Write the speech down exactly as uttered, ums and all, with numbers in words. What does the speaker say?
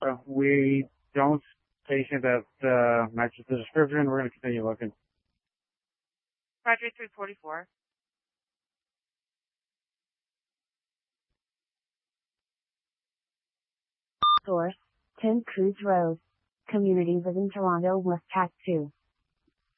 Uh, we don't patient that uh, matches the description. We're going to continue looking. Roger, three forty-four. Source, ten Cruz Road. Community within Toronto, West Cat two.